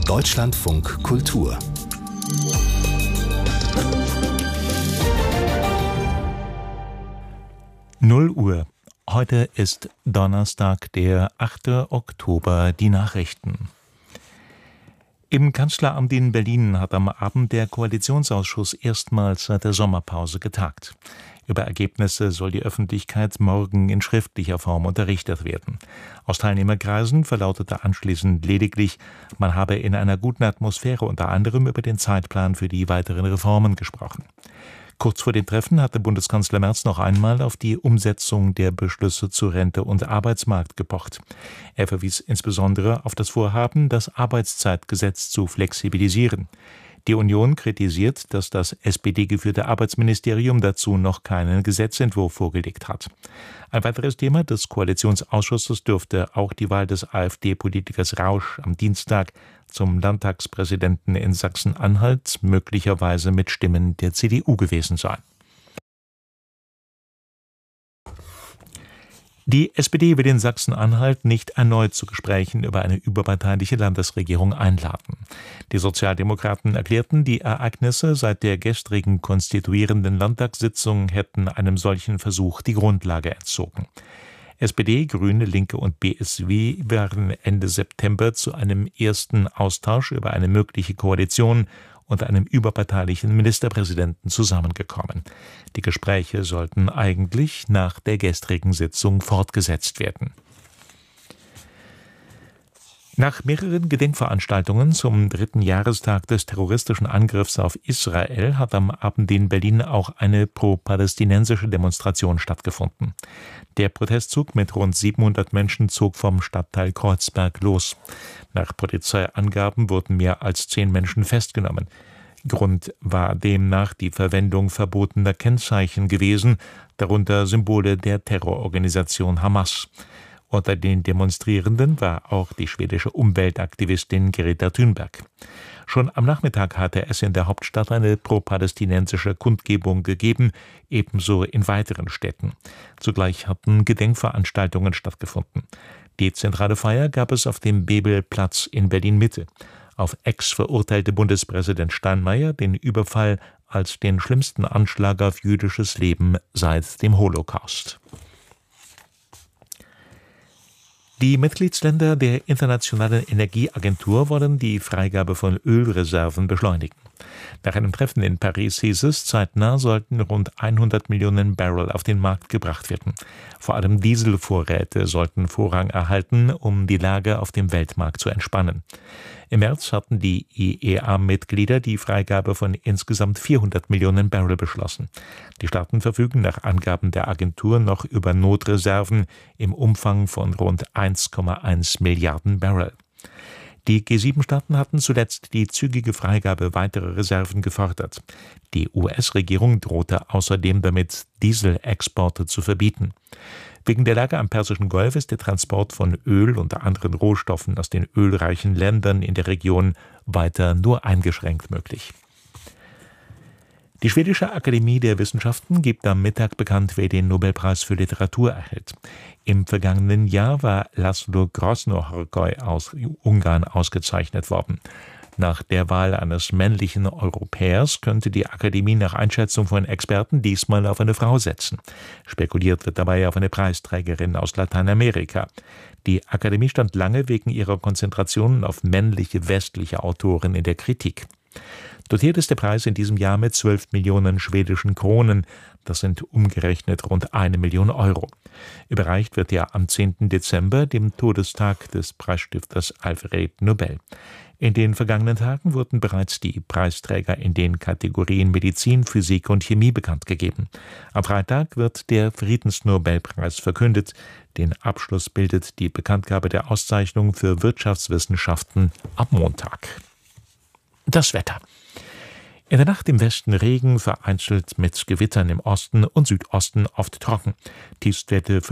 Deutschlandfunk Kultur. Null Uhr. Heute ist Donnerstag, der 8. Oktober, die Nachrichten. Im Kanzleramt in Berlin hat am Abend der Koalitionsausschuss erstmals seit der Sommerpause getagt. Über Ergebnisse soll die Öffentlichkeit morgen in schriftlicher Form unterrichtet werden. Aus Teilnehmerkreisen verlautete anschließend lediglich, man habe in einer guten Atmosphäre unter anderem über den Zeitplan für die weiteren Reformen gesprochen. Kurz vor dem Treffen hatte Bundeskanzler Merz noch einmal auf die Umsetzung der Beschlüsse zu Rente und Arbeitsmarkt gepocht. Er verwies insbesondere auf das Vorhaben, das Arbeitszeitgesetz zu flexibilisieren. Die Union kritisiert, dass das SPD-geführte Arbeitsministerium dazu noch keinen Gesetzentwurf vorgelegt hat. Ein weiteres Thema des Koalitionsausschusses dürfte auch die Wahl des AfD-Politikers Rausch am Dienstag zum Landtagspräsidenten in Sachsen-Anhalt möglicherweise mit Stimmen der CDU gewesen sein. Die SPD will in Sachsen-Anhalt nicht erneut zu Gesprächen über eine überparteiliche Landesregierung einladen. Die Sozialdemokraten erklärten, die Ereignisse seit der gestrigen konstituierenden Landtagssitzung hätten einem solchen Versuch die Grundlage entzogen. SPD, Grüne, Linke und BSW waren Ende September zu einem ersten Austausch über eine mögliche Koalition und einem überparteilichen Ministerpräsidenten zusammengekommen. Die Gespräche sollten eigentlich nach der gestrigen Sitzung fortgesetzt werden. Nach mehreren Gedenkveranstaltungen zum 3. Jahrestag des terroristischen Angriffs auf Israel hat am Abend in Berlin auch eine pro-palästinensische Demonstration stattgefunden. Der Protestzug mit rund 700 Menschen zog vom Stadtteil Kreuzberg los. Nach Polizeiangaben wurden mehr als 10 Menschen festgenommen. Grund war demnach die Verwendung verbotener Kennzeichen gewesen, darunter Symbole der Terrororganisation Hamas. Unter den Demonstrierenden war auch die schwedische Umweltaktivistin Greta Thunberg. Schon am Nachmittag hatte es in der Hauptstadt eine pro-palästinensische Kundgebung gegeben, ebenso in weiteren Städten. Zugleich hatten Gedenkveranstaltungen stattgefunden. Die zentrale Feier gab es auf dem Bebelplatz in Berlin-Mitte. Auf Ex verurteilte Bundespräsident Steinmeier den Überfall als den schlimmsten Anschlag auf jüdisches Leben seit dem Holocaust. Die Mitgliedsländer der Internationalen Energieagentur wollen die Freigabe von Ölreserven beschleunigen. Nach einem Treffen in Paris hieß es, zeitnah sollten rund 100 Millionen Barrel auf den Markt gebracht werden. Vor allem Dieselvorräte sollten Vorrang erhalten, um die Lage auf dem Weltmarkt zu entspannen. Im März hatten die IEA-Mitglieder die Freigabe von insgesamt 400 Millionen Barrel beschlossen. Die Staaten verfügen nach Angaben der Agentur noch über Notreserven im Umfang von rund 1,1 Milliarden Barrel. Die G7-Staaten hatten zuletzt die zügige Freigabe weiterer Reserven gefordert. Die US-Regierung drohte außerdem damit, Dieselexporte zu verbieten. Wegen der Lage am Persischen Golf ist der Transport von Öl und anderen Rohstoffen aus den ölreichen Ländern in der Region weiter nur eingeschränkt möglich. Die Schwedische Akademie der Wissenschaften gibt am Mittag bekannt, wer den Nobelpreis für Literatur erhält. Im vergangenen Jahr war László Krasznahorkai aus Ungarn ausgezeichnet worden. Nach der Wahl eines männlichen Europäers könnte die Akademie nach Einschätzung von Experten diesmal auf eine Frau setzen. Spekuliert wird dabei auf eine Preisträgerin aus Lateinamerika. Die Akademie stand lange wegen ihrer Konzentration auf männliche westliche Autoren in der Kritik. Dotiert ist der Preis in diesem Jahr mit 12 Millionen schwedischen Kronen. Das sind umgerechnet rund 1 Million Euro. Überreicht wird er am 10. Dezember, dem Todestag des Preisstifters Alfred Nobel. In den vergangenen Tagen wurden bereits die Preisträger in den Kategorien Medizin, Physik und Chemie bekannt gegeben. Am Freitag wird der Friedensnobelpreis verkündet. Den Abschluss bildet die Bekanntgabe der Auszeichnung für Wirtschaftswissenschaften am Montag. Das Wetter. In der Nacht im Westen Regen, vereinzelt mit Gewittern im Osten und Südosten oft trocken. Tiefstwerte